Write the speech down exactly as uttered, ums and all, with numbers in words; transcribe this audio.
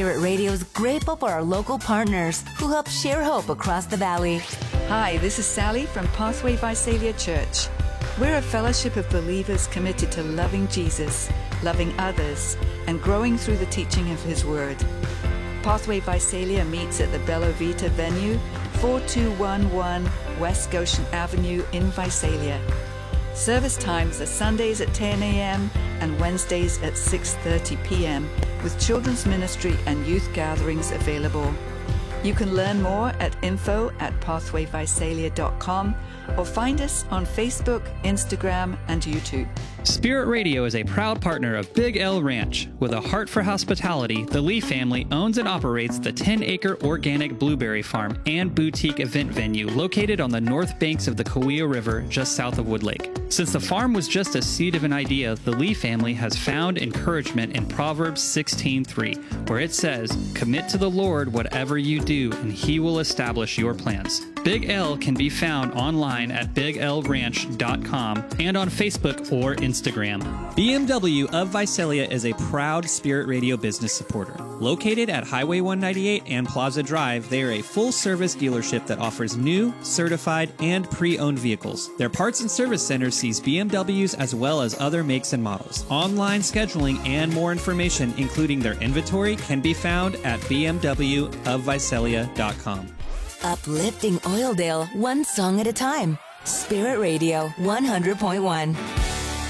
Spirit Radio is grateful for our local partners who help share hope across the valley. Hi, this is Sally from Pathway Visalia Church. We're a fellowship of believers committed to loving Jesus, loving others, and growing through the teaching of His Word. Pathway Visalia meets at the Bella Vita venue, four two one one West Goshen Avenue in Visalia. Service times are Sundays at ten a.m. and Wednesdays at six thirty p.m. with children's ministry and youth gatherings available. You can learn more at info at pathway visalia dot com or find us on Facebook, Instagram, and YouTube. Spirit Radio is a proud partner of Big L Ranch. With a heart for hospitality, the Lee family owns and operates the ten-acre organic blueberry farm and boutique event venue located on the north banks of the Kaweah River just south of Woodlake. Since the farm was just a seed of an idea, the Lee family has found encouragement in Proverbs sixteen three, where it says, "Commit to the Lord whatever you do, and He will establish your plans." Big L can be found online at big l ranch dot com and on Facebook or Instagram. B M W of Visalia is a proud Spirit Radio business supporter. Located at Highway one ninety-eight and Plaza Drive, they are a full-service dealership that offers new, certified, and pre-owned vehicles. Their parts and service center sees B M Ws as well as other makes and models. Online scheduling and more information, including their inventory, can be found at b m w of visalia dot com. Uplifting Oildale, one song at a time. Spirit Radio one hundred point one.